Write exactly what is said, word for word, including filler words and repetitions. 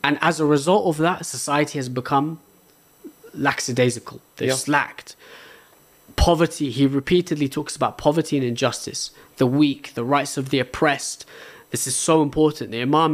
And as a result of that, society has become lackadaisical. They've Yeah. slacked. Poverty, he repeatedly talks about poverty and injustice, the weak, the rights of the oppressed. This is so important. The Imam